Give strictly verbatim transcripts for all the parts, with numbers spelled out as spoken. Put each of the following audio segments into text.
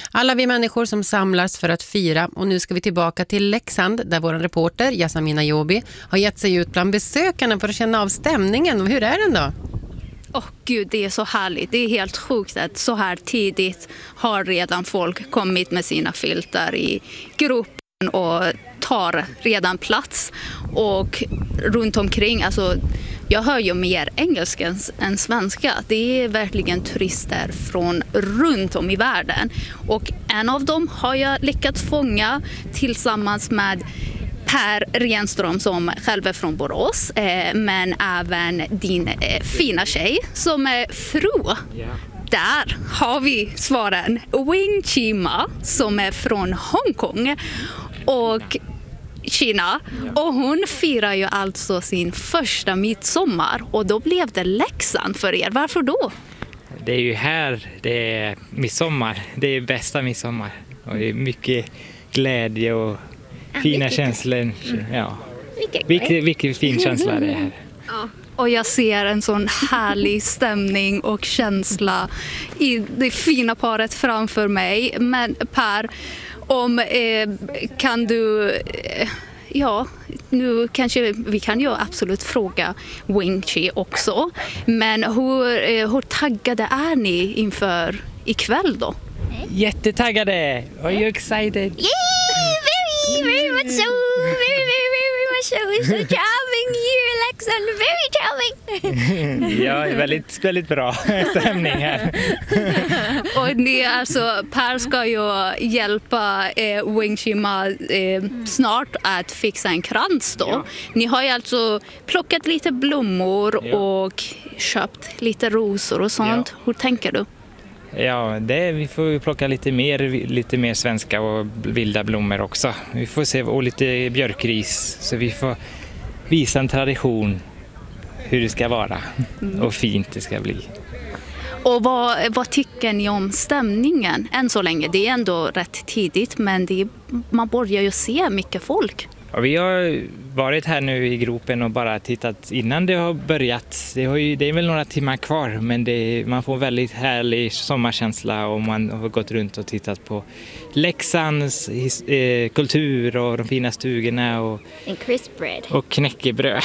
Alla vi människor som samlas för att fira, och nu ska vi tillbaka till Leksand där vår reporter Yasamina Jobi har gett sig ut bland besökarna för att känna av stämningen. Och hur är den då? Åh oh, gud, det är så härligt. Det är helt sjukt att så här tidigt har redan folk kommit med sina filtar i gruppen och tar redan plats. Och runt omkring, alltså jag hör ju mer engelska än svenska. Det är verkligen turister från runt om i världen. Och en av dem har jag lyckats fånga tillsammans med Per Renström som själv är från Borås, eh, men även din eh, fina tjej som är fru. Yeah. Där har vi svaren. Wing Chi Ma som är från Hongkong och Kina. Och hon firar ju alltså sin första midsommar och då blev det Leksand för er. Varför då? Det är ju här det är midsommar. Det är bästa midsommar. Och det är mycket glädje och fina mycket känslor. Mm. Ja. Vilken, vilken fin känsla det är här. Ja. Och jag ser en sån härlig stämning och känsla i det fina paret framför mig. Men Per, om eh, kan du... Eh, ja, nu kanske vi kan ju absolut fråga Wing Chi också. Men hur, eh, hur taggade är ni inför ikväll då? Jättetaggade! Are you excited? Yay! Very, very much so! Very, very, very much so! It's so charming here, Leksand! Very charming! Ja, väldigt, väldigt bra stämning här. Och ni, alltså, Per ska ju hjälpa eh, Wing Chi Ma eh, snart att fixa en krans då. Ja. Ni har ju alltså plockat lite blommor ja. och köpt lite rosor och sånt. Ja. Hur tänker du? Ja, det, vi får plocka lite mer, lite mer svenska och vilda blommor också. Vi får se, och lite björkris, så vi får visa en tradition hur det ska vara mm. och fint det ska bli. Och vad, vad tycker ni om stämningen än så länge? Det är ändå rätt tidigt, men det är, man börjar ju se mycket folk. Ja, vi har varit här nu i gropen och bara tittat innan det har börjat. Det, har ju, det är väl några timmar kvar, men det, man får väldigt härlig sommarkänsla och man har gått runt och tittat på Leksands eh, kultur och de fina stugorna och, och knäckebröd.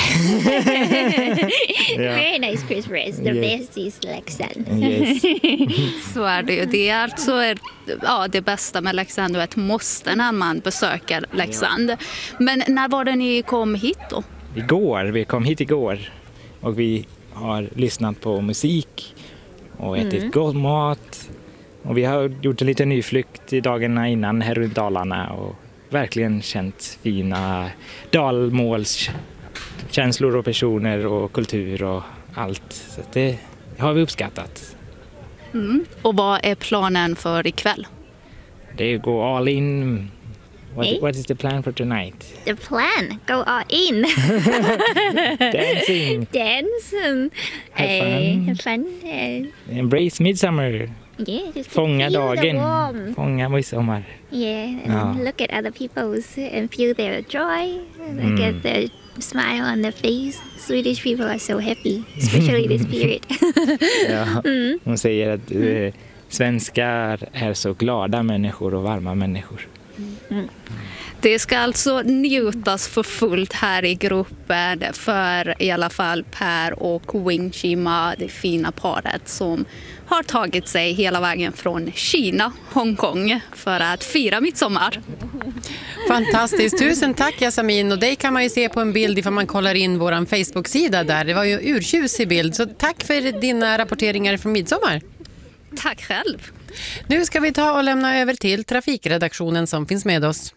Ja. Very nice crisp bread. The yes. best is Leksand. Yes. Så är det ju. Det är alltså ja, det bästa med Leksand och ett måste när man besöker Leksand. Ja. Men när var det ni kom hit då? Igår, vi kom hit igår och vi har lyssnat på musik och ätit mm. god mat och vi har gjort en liten nyflykt i dagarna innan här runt Dalarna och verkligen känt fina dalmålskänslor och personer och kultur och allt. Så det har vi uppskattat. Mm. Och vad är planen för ikväll? Det är att gå all in. What, hey? What is the plan for tonight? The plan? Go all in. Dancing. Dance and have fun. Uh, have fun. Uh, Embrace midsummer. Yeah, just Fånga dagen. warm. Fånga midsommar. Yeah, and ja. look at other people's and feel their joy. Look mm. at their smile on their face. Swedish people are so happy, especially this period. Ja, mm. Hon säger att eh, svenskar är så glada människor och varma människor. Mm. Det ska alltså njutas för fullt här i gruppen för i alla fall Per och Wing Chi Ma, det fina paret som har tagit sig hela vägen från Kina, Hongkong för att fira midsommar. Fantastiskt, tusen tack Yasamin, och dig kan man ju se på en bild ifall man kollar in våran Facebook-sida där. Det var ju urtjusig bild, så tack för dina rapporteringar från midsommar. Tack själv. Nu ska vi ta och lämna över till trafikredaktionen som finns med oss.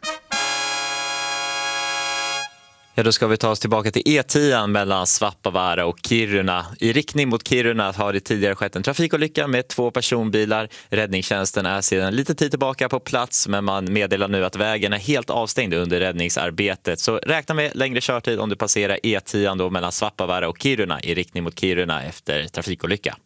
Ja, då ska vi ta oss tillbaka till E tio mellan Svappavaara och Kiruna. I riktning mot Kiruna har det tidigare skett en trafikolycka med två personbilar. Räddningstjänsten är sedan lite tid tillbaka på plats, men man meddelar nu att vägen är helt avstängd under räddningsarbetet. Så räkna med längre körtid om du passerar E tio då mellan Svappavaara och Kiruna i riktning mot Kiruna efter trafikolycka.